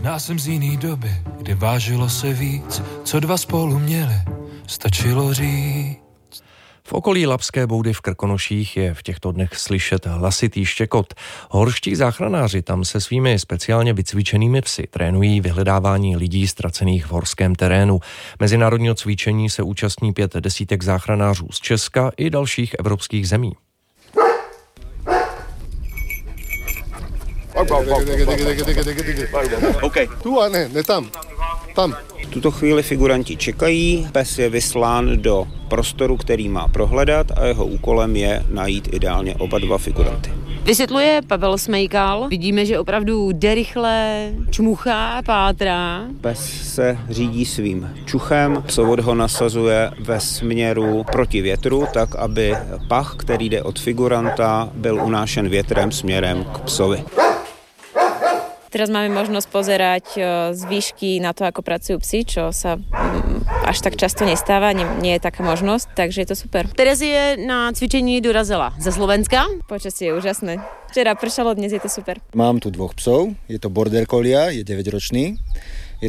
Možná jsem z jiný doby, kdy vážilo se víc, co dva spolu měli, stačilo říct. V okolí Labské boudy v Krkonoších je v těchto dnech slyšet hlasitý štěkot. Horští záchranáři tam se svými speciálně vycvičenými psy trénují vyhledávání lidí ztracených v horském terénu. Mezinárodního cvičení se účastní 5 desítek záchranářů z Česka i dalších evropských zemí. Okay. Tu a ne tam. Tam. V tuto chvíli figuranti čekají, pes je vyslán do prostoru, který má prohledat a jeho úkolem je najít ideálně oba dva figuranty. Vysvětluje Pavel Smejkal. Vidíme, že opravdu jde rychle, čmuchá, pátrá. Pes se řídí svým čuchem, psovod ho nasazuje ve směru proti větru, tak aby pach, který jde od figuranta, byl unášen větrem směrem k psovi. Teraz máme možnosť pozerať z výšky na to, ako pracujú psi, čo sa až tak často nestáva, nie je taká možnosť, takže je to super. Terezie na cvičení dorazila ze Slovenska. Počasie je úžasné. Včera pršalo, dnes je to super. Mám tu 2 psov, je to border collie, je 9-ročný.